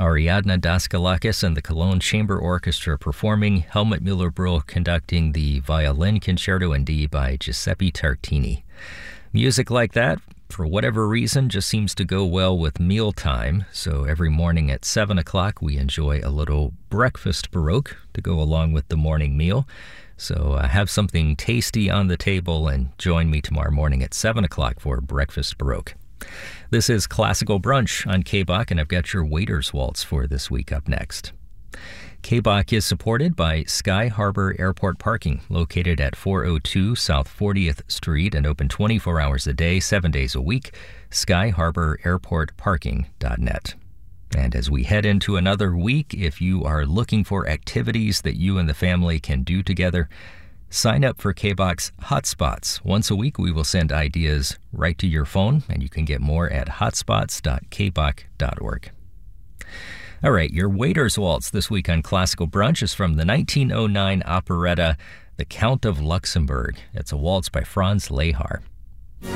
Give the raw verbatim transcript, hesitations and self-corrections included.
Ariadna Daskalakis and the Cologne Chamber Orchestra performing, Helmut Müller-Brühl conducting the Violin Concerto in D by Giuseppe Tartini. Music like that, for whatever reason, just seems to go well with mealtime, so every morning at seven o'clock we enjoy a little breakfast baroque to go along with the morning meal. So uh, have something tasty on the table and join me tomorrow morning at seven o'clock for Breakfast Baroque. This is Classical Brunch on K B O C, and I've got your Waiter's Waltz for this week up next. K B O C is supported by Sky Harbor Airport Parking, located at four oh two South fortieth Street and open twenty-four hours a day, seven days a week, sky harbor airport parking dot net. And as we head into another week, if you are looking for activities that you and the family can do together, sign up for K B O C's Hotspots. Once a week, we will send ideas right to your phone, and you can get more at hotspots dot k b o c dot org. All right, your Waiter's Waltz this week on Classical Brunch is from the nineteen oh nine operetta The Count of Luxembourg. It's a waltz by Franz Lehár.